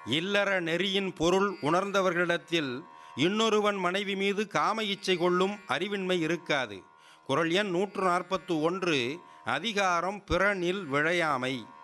இல்லற நெறியின் பொருள் உணர்ந்தவர்களிடத்தில் இன்னொருவன் மனைவி மீது காம இச்சை கொள்ளும் அறிவின்மை இருக்காது. குறள் எண் 141. அதிகாரம் பிறனில் விழையாமை.